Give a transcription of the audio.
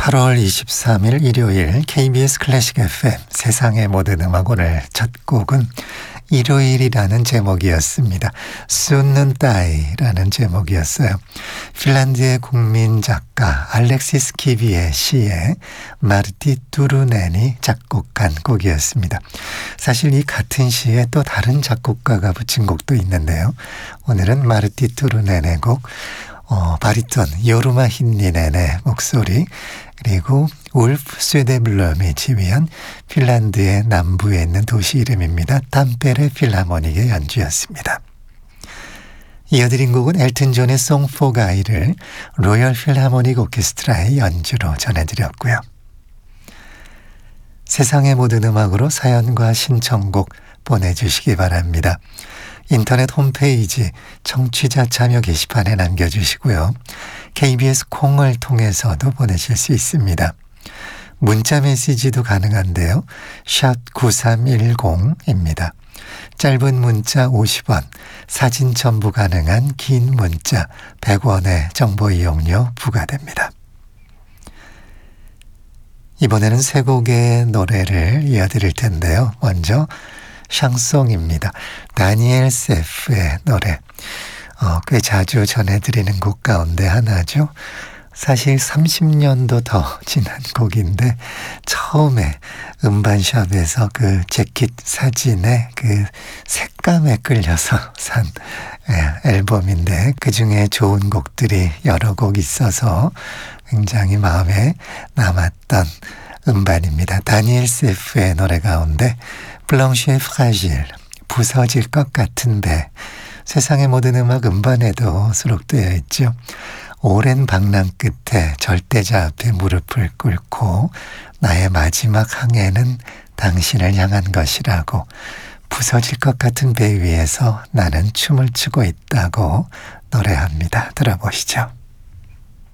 8월 23일 일요일 KBS 클래식 FM 세상의 모든 음악 오늘 첫 곡은 일요일이라는 제목이었습니다. 쑤는따이라는 제목이었어요. 핀란드의 국민 작가 알렉시스 키비의 시에 마르티 투르넨이 작곡한 곡이었습니다. 사실 이 같은 시에 또 다른 작곡가가 붙인 곡도 있는데요. 오늘은 마르티 투르넨의 곡 바리톤 요르마 힌니넨의 목소리, 그리고 울프 쇠데블럼이 지휘한 핀란드의 남부에 있는 도시 이름입니다. 담페레 필하모닉의 연주였습니다. 이어드린 곡은 엘튼 존의 Song for Guy를 로열 필하모닉 오케스트라의 연주로 전해드렸고요. 세상의 모든 음악으로 사연과 신청곡 보내주시기 바랍니다. 인터넷 홈페이지 청취자 참여 게시판에 남겨주시고요. KBS 콩을 통해서도 보내실 수 있습니다. 문자 메시지도 가능한데요. 샷 9310입니다. 짧은 문자 50원, 사진 첨부 가능한 긴 문자 100원의 정보 이용료 부과됩니다. 이번에는 세 곡의 노래를 이어드릴 텐데요. 먼저 샹송입니다. 다니엘 세프의 노래. 꽤 자주 전해드리는 곡 가운데 하나죠. 사실 30년도 더 지난 곡인데 처음에 음반샵에서 그 재킷 사진에 그 색감에 끌려서 산 앨범인데 그중에 좋은 곡들이 여러 곡 있어서 굉장히 마음에 남았던 음반입니다. 다니엘 세프의 노래 가운데 블랑시의 프라질, 부서질 것 같은 배, 세상의 모든 음악 음반에도 수록되어 있죠. 오랜 방랑 끝에 절대자 앞에 무릎을 꿇고 나의 마지막 항해는 당신을 향한 것이라고, 부서질 것 같은 배 위에서 나는 춤을 추고 있다고 노래합니다. 들어보시죠.